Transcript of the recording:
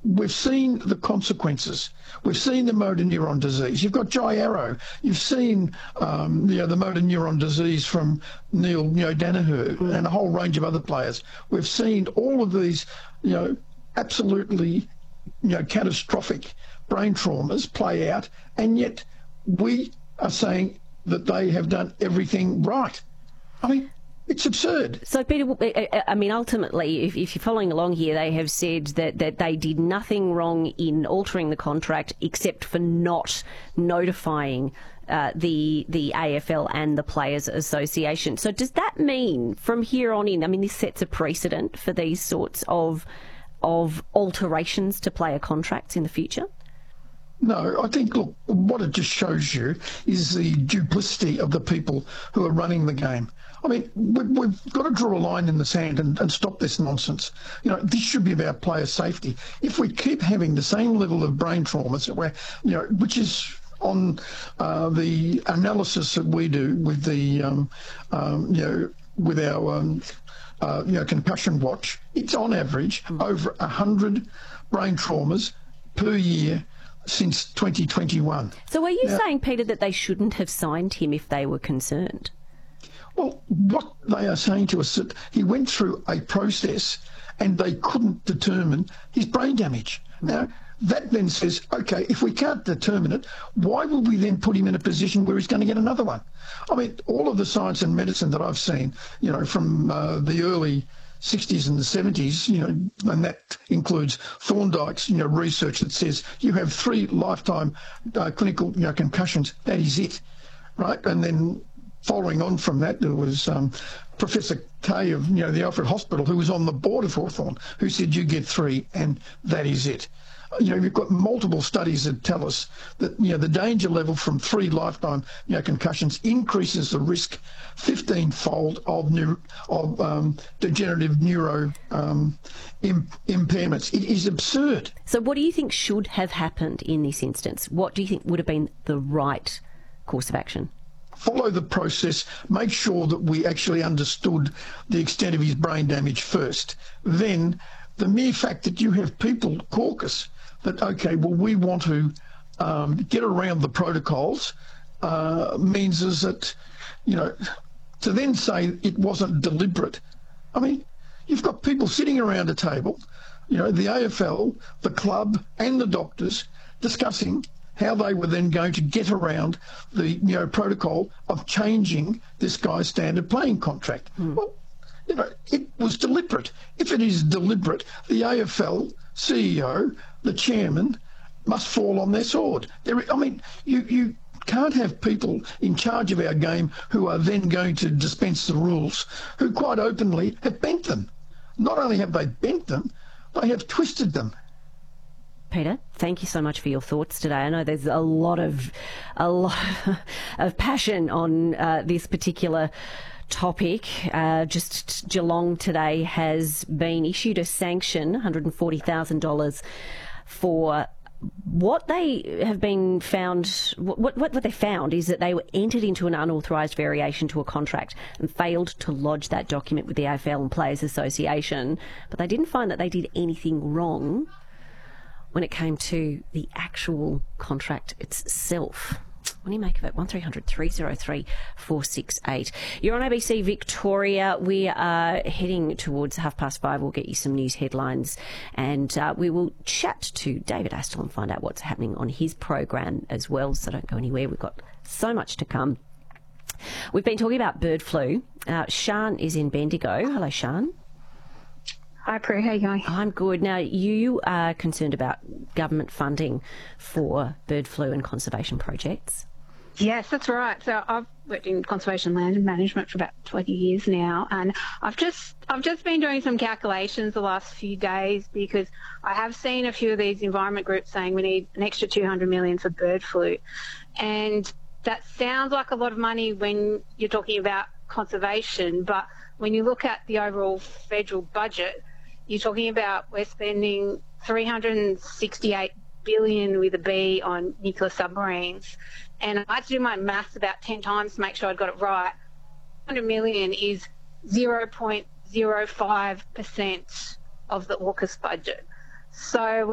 we've seen the consequences. We've seen the motor neuron disease. You've got Jai Arrow. You've seen the motor neuron disease from Neil Danaher and a whole range of other players. We've seen all of these absolutely catastrophic brain traumas play out, and yet we are saying that they have done everything right. I mean, it's absurd. So, Peter, I mean, ultimately, if you're following along here, they have said that they did nothing wrong in altering the contract except for not notifying the AFL and the Players Association. So does that mean from here on in, I mean, this sets a precedent for these sorts of alterations to player contracts in the future? No, I think, look, what it just shows you is the duplicity of the people who are running the game. I mean, we've got to draw a line in the sand and stop this nonsense. This should be about player safety. If we keep having the same level of brain traumas, which is on the analysis that we do with the, with our concussion watch, it's on average over 100 brain traumas per year since 2021. So are you saying, Peter, that they shouldn't have signed him if they were concerned? Well, what they are saying to us that he went through a process and they couldn't determine his brain damage. Now, that then says, OK, if we can't determine it, why would we then put him in a position where he's going to get another one? I mean, all of the science and medicine that I've seen, from the early 60s and the 70s, and that includes Thorndike's, research that says you have 3 lifetime clinical, concussions. That is it, right? And then following on from that, there was Professor Kay of, the Alfred Hospital, who was on the board of Hawthorn, who said you get 3 and that is it. You've got multiple studies that tell us that, the danger level from 3 lifetime, concussions increases the risk 15-fold of degenerative neuro impairments. It is absurd. So what do you think should have happened in this instance? What do you think would have been the right course of action? Follow the process, make sure that we actually understood the extent of his brain damage first. Then the mere fact that you have people caucus that, OK, well, we want to get around the protocols means is that, to then say it wasn't deliberate. I mean, you've got people sitting around a table, the AFL, the club and the doctors discussing how they were then going to get around the protocol of changing this guy's standard playing contract. Well, it was deliberate. If it is deliberate, the AFL CEO, the chairman, must fall on their sword. You can't have people in charge of our game who are then going to dispense the rules, who quite openly have bent them. Not only have they bent them, they have twisted them. Peter, thank you so much for your thoughts today. I know there's a lot of passion on this particular topic. Just Geelong today has been issued a sanction, $140,000, for what they have been found. What they found is that they were entered into an unauthorised variation to a contract and failed to lodge that document with the AFL and Players Association. But they didn't find that they did anything wrong when it came to the actual contract itself. What do you make of it? 1300 303 468. You're on ABC Victoria. We are heading towards 5:30. We'll get you some news headlines and we will chat to David Astle and find out what's happening on his program as well. So don't go anywhere. We've got so much to come. We've been talking about bird flu. Sian is in Bendigo. Hello, Sian. Hi, Prue. How are you going? I'm good. Now, you are concerned about government funding for bird flu and conservation projects. Yes, that's right. So I've worked in conservation land management for about 20 years now, and I've just been doing some calculations the last few days because I have seen a few of these environment groups saying we need an extra 200 million for bird flu, and that sounds like a lot of money when you're talking about conservation, but when you look at the overall federal budget, you're talking about we're spending 368 billion with a B on nuclear submarines. And I had to do my maths about 10 times to make sure I'd got it right. 100 million is 0.05% of the AUKUS budget. So